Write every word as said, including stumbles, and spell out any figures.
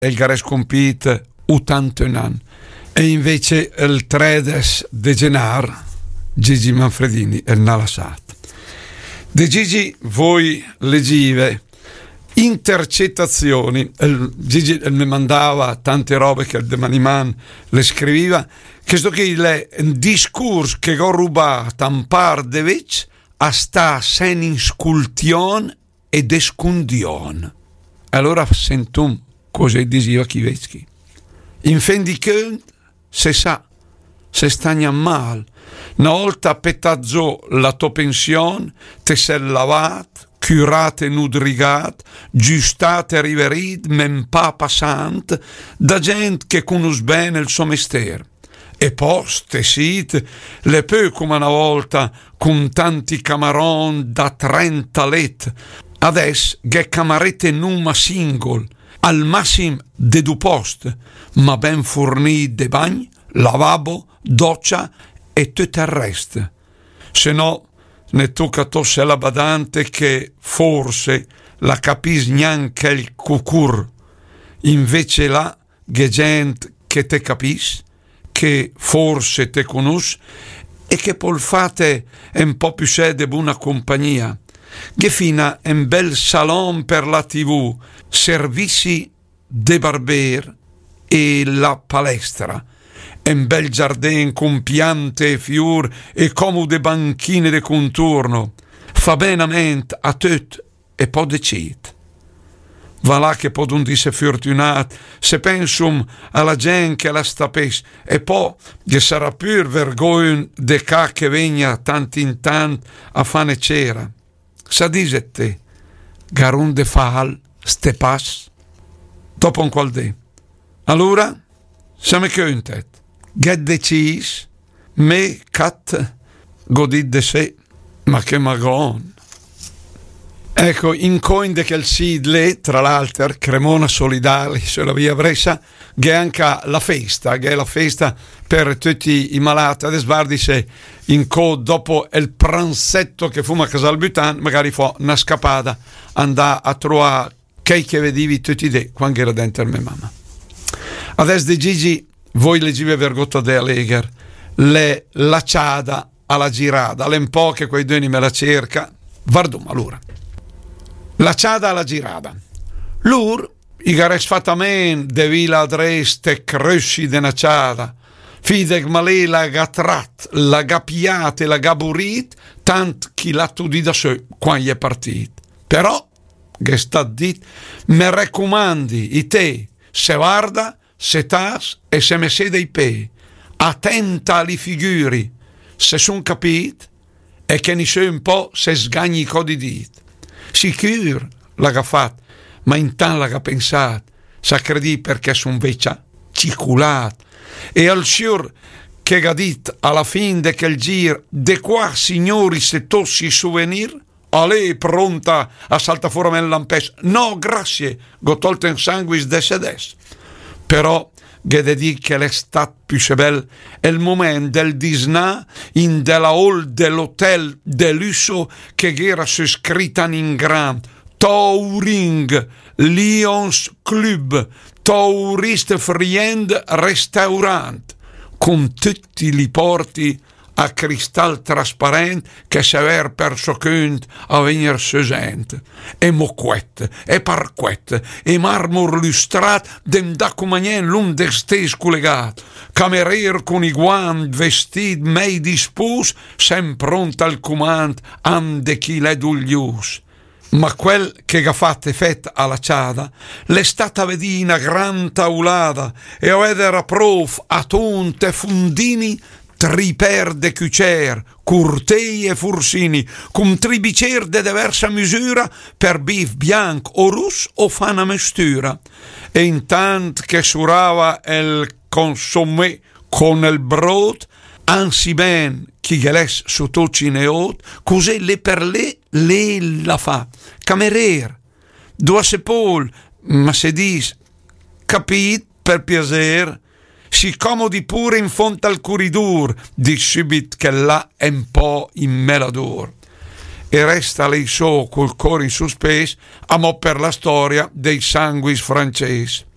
il gares compit ottantuno e invece il tredes de Genar Gigi Manfredini e il Nalasat. De Gigi voi leggive intercettazioni, il Gigi mi mandava tante robe che il De Maniman le scriveva, che sto che il discorso che ho rubato un par de vec a sta sen inscultion ed escundion. Allora sentum cosa diceva chi vecchi. In fin di che se sa, se stagna mal, una volta pettazzò la tua pensione, te sei lavat, curate nudrigat, giustate riverit, men pa passant, da gente che conosce bene il suo mestiere. E post, te sit, le peu come una volta, con tanti camaron da trenta let, adesso che camarette numa single, al massimo de du post, ma ben fornì de bagn, lavabo, doccia e tutto il resto. Se no, ne tocca tosse la badante che forse la capis neanche il cucur. Invece là, che gente che te capis, che forse te conosce e che polfate un po' più sede buona compagnia. Che fina un bel salon per la tivù, servizi de barber e la palestra, un bel giardin con piante e fior e comode banchine de contorno, fa benamente a tut e po decid. Va là che po d'un disse fortunat, se pensum alla gente che la stapes, e po che sarà pur vergogn de ca che vegna tant in tant a fane c'era. Sa dise te, garun de fal, ste pas, dopo un qual de. Allora, siamo contet, get decis, me cat godit de se, ma che magon. Ecco, in coinde che il sidle, tra l'altro, Cremona Solidali sulla via Brescia, che è anche la festa, che è la festa per tutti i malati. Adesso guardi se in co dopo il pranzetto che fuma a Casal Butan, magari fa una scappata, andare a trovare che che vedivi tutti dei, quando era dentro mia mamma. Adesso di Gigi, voi leggive vergotto de Allegher, le lacciada alla girada, le un po' che quei due me la cerca, vardum allora. La ciada alla girada. Lur, i gares fatamen de vila adreste cresci de na ciada, fideg malè la gatrat, la gapiate, la gaburit, tant chi l'ha tu di da sé, quando è partit. Però, che sta dit, me raccomandi, i te, se guarda, se tas e se me sede i pe, attenta alle figuri, se son capit, e che ni se un po' se sgagni i codi dit. Sicur l'ha fatto, ma intanto l'ha pensato, sa credì perché son vecchia ciculat. E al sciur che ha dit alla fin de quel gir, de qua signori se tossi souvenir, a lei pronta a saltare fuori nel lampes. No, grazie, go tolto in sanguis de sedes. Però che de di che l'estate più bel è il momento del disna in della hall dell'hotel de lusso che era su scritta in gran Touring Lions Club Tourist Friend Restaurant, con tutti i porti a cristal trasparente che se aver perso cunt a venir sesent, e moquette, e parquette, e marmor lustrat dem da comanien l'un d'estes collegat, camerier con i guant vestit mei dispus, sem pronta al comand am de chi l'è duglius. Ma quel che ha fatto effetto alla ciada l'è stata vedì una gran taulada e a vedere prof a tonte fundini triper de cucer, curtei e fursini, con tribicer de diversa misura per bif bianco o rus o fana mestura. E intant che surava il consommé con il brot, anzi ben chi geles su tocci neot, così le per le le la fa. Camerier, due sepol, ma se dis, capit per piacer, si comodi pure in fonte al curidur, di subit che là è un po' in melador. E resta lei so col cuore in sospes, amò per la storia dei sanguis francesi.